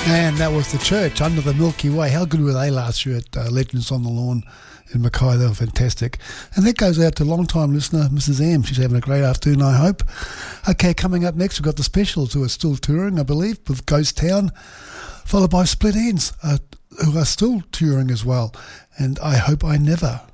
And that was The Church, Under the Milky Way. How good were they last year at Legends on the Lawn in Mackay? They were fantastic. And that goes out to long-time listener, Mrs. M. She's having a great afternoon, I hope. Okay, coming up next, we've got the Specials, who are still touring, I believe, with Ghost Town, followed by Split Ends, who are still touring as well. And I Hope I Never.